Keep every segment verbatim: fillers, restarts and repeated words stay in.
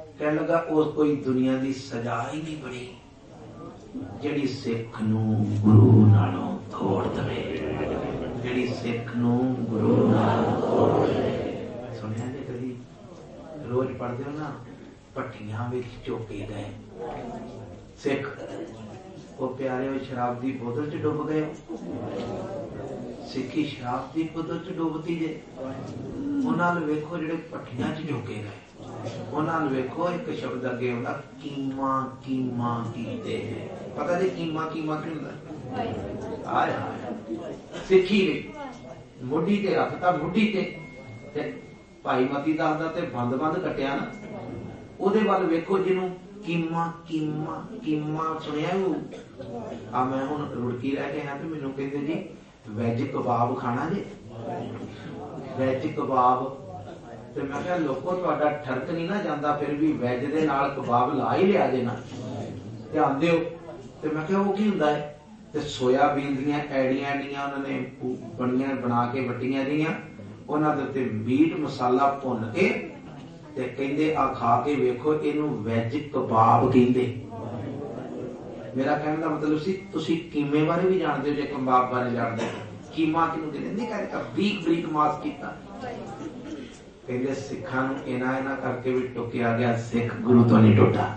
कह लगा उस कोई दुनिया की सजा ही नहीं बनी जिहड़ी सिख नूं गुरु नालों तोड़ दवे, जिहड़ी सिख नूं गुरु नालों तोड़ दवे। सुनिया जी कभी रोज पढ़ते हो ना, भट्टियां विच झोके गए सिख, वो प्यारे हो शराब की बोतल च डुब गए। सिक्खी शराब की बोतल च डुबती जे। उन्होंने वेखो जिहड़े भट्टियां च झोके गए, उन्होंने वेखो एक शब्द अगे आउंदा कीमा कीमा कीते। पता जी कीमा कीमा की हुंदा? आया सिक्खी ने मुड्ढी ते रखता, मुड्ढी ते भाई मती दास दा ते बंद बंद कटिया ना, उहदे वल वेखो जिन्हों कीमा कीमा कीमा सुनिया। आ मैं हुण रुड़की रह के आया, तो मैनूं कहंदे जी वैज कबाब खाना जी, वैज कबाब। ते मैं कहा लोको तुहाडा ठरक नहीं ना जांदा, फिर भी वैज दे नाल कबाब ला ही लिया जे ना, ध्यान दिओ। ते मैं कहा वो की हुंदा है? ते सोयाबीन दीयां ऐड़ियां ऐड़ियां उन्होंने बणियां बना के वट्टियां दीयां, उन्हां दे उत्ते मीट मसाला भुन के ते कहंदे आ खा के वेखो, इहनूं वैज कबाब कहंदे। मेरा कहने का मतलब सी तुसीं कीमे बारे भी जानते हो, जे कबाब बारे जानते हो। कीमा किहनूं कहंदे? नहीं कहते बरीक बरीक मास कीता। कहंदे सिखां नूं इना इना करके भी टुकिया गया, सिख गुरु तो नहीं टुटा।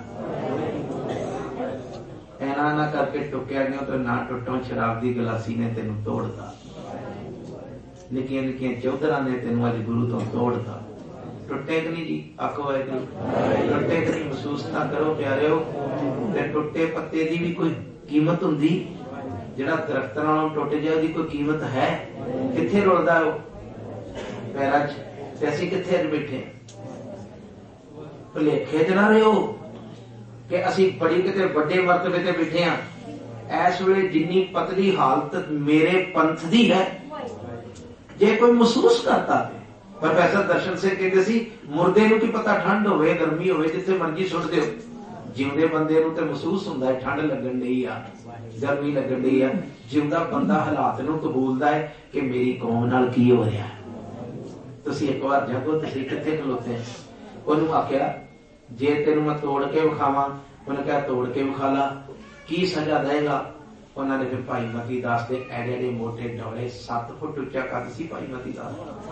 इना इना करके टुकिया गया तो ना टुटों, शराब की गलासी ने तेनों तोड़ता, निक्कियां निक्कियां चौधरां ने तेनों अज गुरु तो तोड़ता। टुटे कि नहीं जी? आखो वाहिगुरू। टुटे कि नहीं? महसूस ना करो प्यारे हो। ते टुटे पत्ते की भी कोई कीमत हुंदी? जिहड़ा दरख्त नालों टुट जाए उसदी कोई कीमत है? कित्थे रुलदा है? पैरां च। ते असीं कित्थे अज बैठे? भुलेखे च ना रहिओ कि असीं बड़ी किते वड्डे मरतबे ते बैठे हां। इस वेले जिन्नी पतली हालत मेरे पंथ दी है, जे कोई महसूस करता है। प्रोफैसर दर्शन सिंह कहते सी मुर्दे नूं की पता ठंड होवे गर्मी होवे, जिथे मर्जी सुट दिओ, जिउंदे बंदे नूं ते महसूस हुंदा है ठंड लगन डई आ, गर्मी लगन डई आ। जिउंदा बंदा हालात नूं कबूलदा है कि मेरी कौम नाल की हो रिहा। तुसीं एक बार जागो, तुसीं कित्थे खलोते? उहनूं आखिया जे तेनूं मैं तोड़ के विखावां, उहने कहा तोड़ के विखा ला, की सजा देगा? उन्होंने फिर भाई मती दास के एडे एडे मोटे डोले, सत्त फुट उच्चा कद सी भाई मती दास,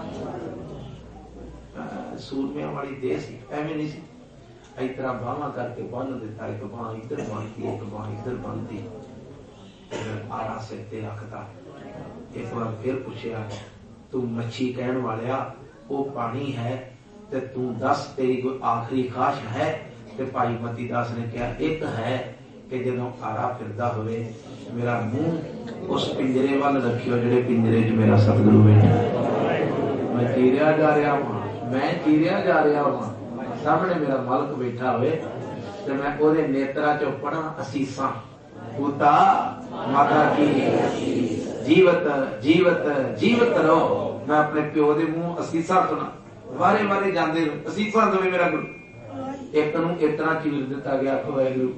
सूरमिया वाली देह सी, एवं नहीं सी। इस तरह बाहां करके बन दिता, एक बांह इधर बनती, एक बांह इधर बनती, आरा सिर ते रखता। एक बार फिर पूछया तू मच्छी कहण वालिया, वो पानी है ते तू दस तेरी कोई आखिरी ख्वाहिश है? ते भाई मती दास ने कहा एक है कि जदों आरा फिरदा होवे मेरा मुंह उस पिंजरे वाल रखियो जिहड़े पिंजरे च मेरा सतगुरु बैठा। मैं चीरिया जा रहा हां, मैं चीरिया जा रहा हां, सामने मेरा मालक बैठा होवे ते मैं ओहदे नेत्रा चों पढ़ा असीसां, पूता माता की जीवत जीवत जीवत रहो। मैं अपने प्यो दे मुंह असीसां सुना, वारे वारे जांदे असीसां देवे मेरा गुरु। एक नूं इतना चीर दिता गया, वाहिगुरू।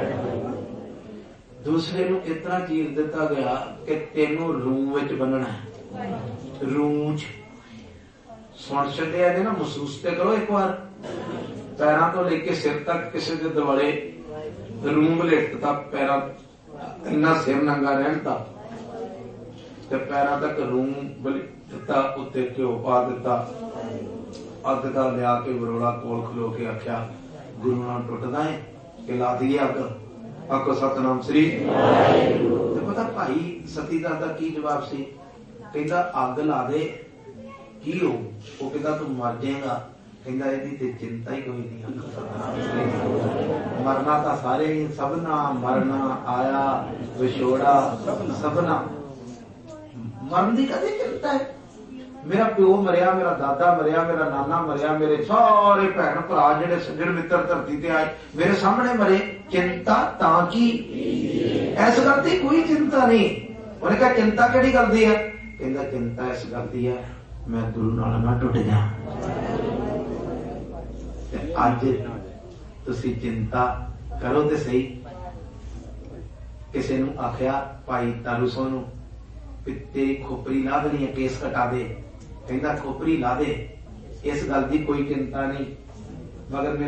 दूसरे नूं इतना चीर दिता गया कि तेनों रूम विच बनना है, रूम च। सुन छड्डिया ने ना, महसूस ते करो एक बार। पैरां तो लेके सिर तक किसी दे दुआले रूम वलेटता, पैरां इन्ना सिर नंगा रहता ते पैरां तक रूम वलेटता, उत्ते घ्यो पा दिता, अग का लिया के बरोड़ा कोल खलो के आख्या गुरु नाल टुटदा है कि ला दी अग? आखो सतनाम श्री। ते पता भाई सतीदास दा की जवाब सी? कहंदा अग ला दे की हो? वो कहंदा तू मर जाएगा। कहंदा इहदी ते चिंता ही कोई नहीं, मरना तां सारे ही, सबना मरना आया विछोड़ा सबना। मरन दी कदी चिंता है? मेरा प्यो मरिया, मेरा दादा मरिया, मेरा नाना मरिया, मेरे सारे भैन भरा जिहड़े सज्जण मित्र धरती ते आए मेरे सामने मरे, चिंता तां की? इस गल दी कोई चिंता नहीं। उन्हें कहा चिंता किहड़ी गल दी है? कहंदा चिंता इस गल दी है मैं गुरु नाल ना टुट जा। अज तुसीं चिंता करो ते सही। किसी नूं आख्या भाई तारू सोनू तेरी खोपरी ला देनी है, केस कटा दे। कहंदा खोपरी ला दे, इस गल की कोई चिंता नहीं, मगर